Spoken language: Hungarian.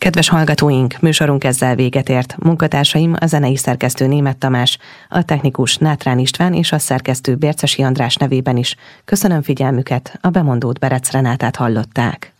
Kedves hallgatóink, műsorunk ezzel véget ért. Munkatársaim a zenei szerkesztő Németh Tamás, a technikus Nátrán István és a szerkesztő Bércesi András nevében is köszönöm figyelmüket, a bemondót Berec Renátát hallották.